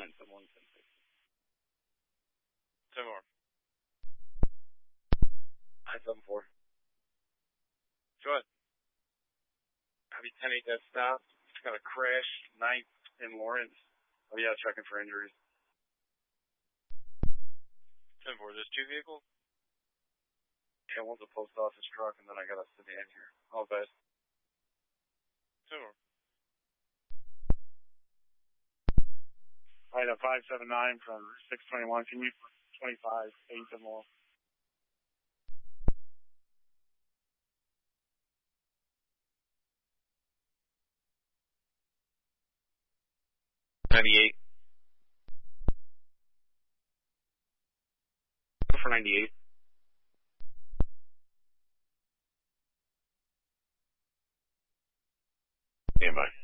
971 1060. 10 more. 974. Go ahead. Copy 10-8, that stop. It's got a crash, 9th in Lawrence. Oh yeah, checking for injuries. 10-4, there's 2 vehicles? Yeah, one's a post office truck, and then I got a sedan here. All best. 10 more. Item 579 from 621. Can you 25, 8 or more? For 98. Stand by.